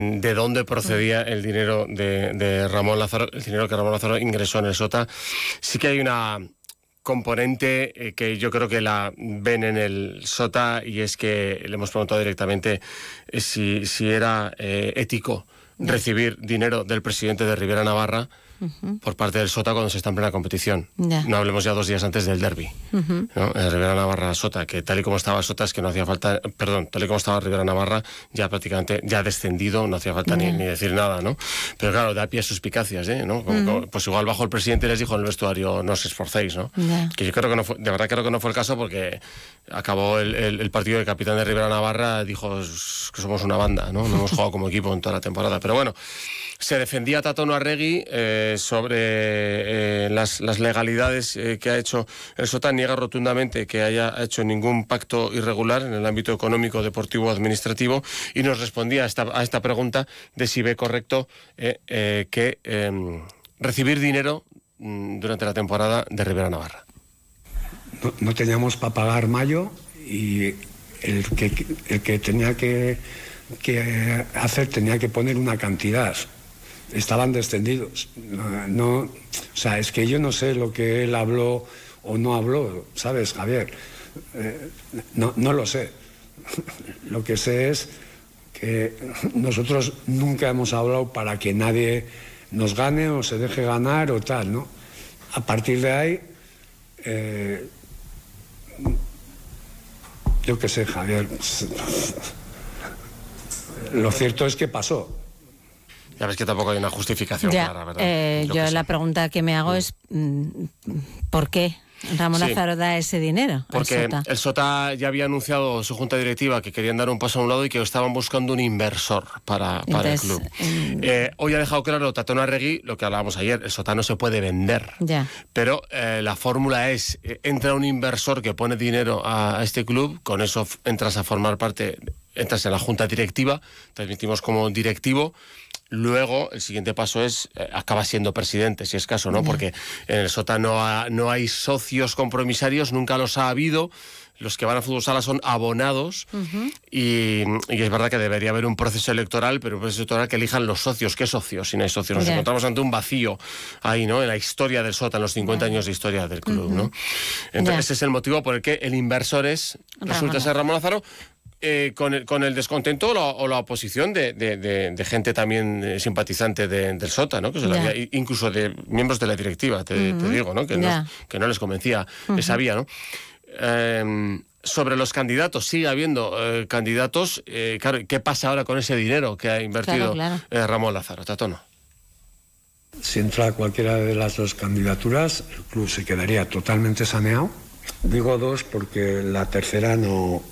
de dónde procedía el dinero de Ramón Lázaro, el dinero que Ramón Lázaro ingresó en el SOTA. Sí que hay una componente que yo creo que la ven en el SOTA, y es que le hemos preguntado directamente si era ético recibir dinero del presidente de Ribera Navarra por parte del SOTA cuando se está en plena competición. No hablemos ya 2 días antes del derbi, ¿no? Ribera Navarra-SOTA, que tal y como estaba SOTA es que no hacía falta, perdón, tal y como estaba Ribera Navarra, ya prácticamente, ya descendido, no hacía falta ni decir nada, ¿no? Pero claro, da pie a suspicacias, ¿no? Pues igual bajo el presidente les dijo en el vestuario, no os esforcéis, ¿no? Que yo creo que no fue, de verdad creo que no fue el caso, porque acabó el partido del capitán de Ribera Navarra, dijo que somos una banda, ¿no? No hemos jugado como equipo en toda la temporada. Pero bueno, se defendía Tatono Arregui sobre las legalidades que ha hecho el SOTA. Niega rotundamente que haya hecho ningún pacto irregular en el ámbito económico, deportivo, administrativo, y nos respondía a esta pregunta de si ve correcto que recibir dinero durante la temporada de Ribera Navarra. No teníamos para pagar mayo, y el que tenía que hacer tenía que poner una cantidad. Estaban descendidos. O sea, es que yo no sé lo que él habló o no habló, ¿sabes, Javier? No lo sé. Lo que sé es que nosotros nunca hemos hablado para que nadie nos gane o se deje ganar o tal, ¿no? A partir de ahí, yo qué sé, Javier, lo cierto es que pasó. Ya ves que tampoco hay una justificación clara, ¿verdad? Yo la pregunta que me hago es ¿por qué Ramón Lázaro da ese dinero? Porque el SOTA ya había anunciado su junta directiva que querían dar un paso a un lado y que estaban buscando un inversor para el club. Hoy ha dejado claro Tatono Arregui lo que hablábamos ayer: el SOTA no se puede vender. Pero la fórmula es, entra un inversor que pone dinero a este club, con eso entras a formar parte, entras en la junta directiva, te admitimos como directivo. Luego, el siguiente paso es, acaba siendo presidente, si es caso, ¿no? Porque en el SOTA no hay socios compromisarios, nunca los ha habido. Los que van a fútbol sala son abonados, y es verdad que debería haber un proceso electoral, pero un proceso electoral que elijan los socios. ¿Qué socios? Si no hay socios, nos encontramos ante un vacío ahí, ¿no? En la historia del SOTA, en los 50 años de historia del club, ¿no? Entonces, ese es el motivo por el que el inversor resulta ser Ramón Lázaro. Con el descontento o la oposición de gente también simpatizante del SOTA, ¿no? Que incluso de miembros de la directiva, te digo, ¿no? Que no les convencía esa vía, ¿no? Sobre los candidatos, sigue habiendo candidatos. Claro, ¿qué pasa ahora con ese dinero que ha invertido Ramón Lázaro? Tatono. Si entra cualquiera de las dos candidaturas, el club se quedaría totalmente saneado. Digo dos porque la tercera no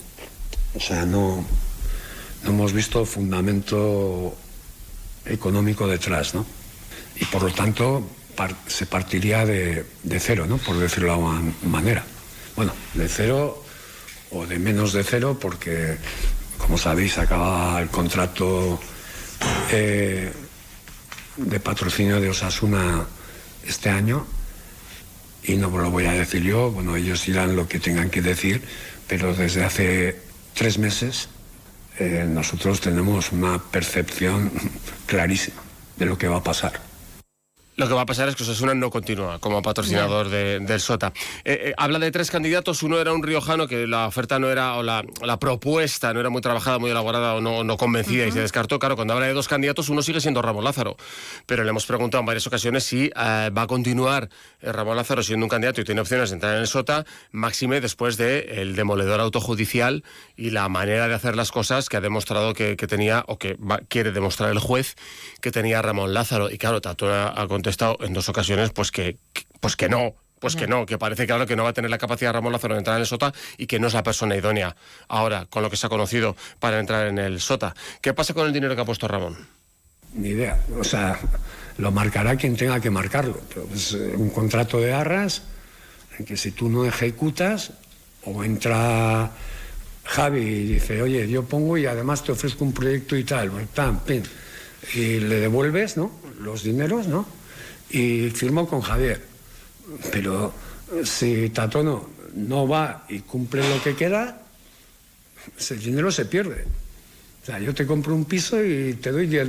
hemos visto fundamento económico detrás, ¿no? Y por lo tanto se partiría de cero, ¿no? Por decirlo de alguna manera. Bueno, de cero o de menos de cero, porque, como sabéis, acaba el contrato de patrocinio de Osasuna este año, y no lo voy a decir yo. Bueno, ellos dirán lo que tengan que decir, pero desde hace 3 meses nosotros tenemos una percepción clarísima de lo que va a pasar. Lo que va a pasar es que Osasuna no continúa como patrocinador del SOTA. Habla de 3 candidatos. Uno era un riojano que la oferta no era, o la propuesta no era muy trabajada, muy elaborada, o no convencida, y se descartó. Claro, cuando habla de 2 candidatos, uno sigue siendo Ramón Lázaro. Pero le hemos preguntado en varias ocasiones si va a continuar Ramón Lázaro siendo un candidato y tiene opciones de entrar en el SOTA, máxime después del demoledor autojudicial y la manera de hacer las cosas que ha demostrado que tenía, o que quiere demostrar el juez, que tenía Ramón Lázaro. Y claro, Tatono ha contestado en 2 ocasiones que no, que parece claro que no va a tener la capacidad Ramón Lázaro de entrar en el SOTA, y que no es la persona idónea ahora, con lo que se ha conocido, para entrar en el SOTA. ¿Qué pasa con el dinero que ha puesto Ramón? Ni idea. O sea, lo marcará quien tenga que marcarlo. Pero es un contrato de arras en que si tú no ejecutas, o entra Javi y dice, oye, yo pongo y además te ofrezco un proyecto y tal, y le devuelves, ¿no?, los dineros, ¿no?, y firmó con Javier. Pero si Tatono no va y cumple lo que queda, ese dinero se pierde. O sea, yo te compro un piso y te doy 10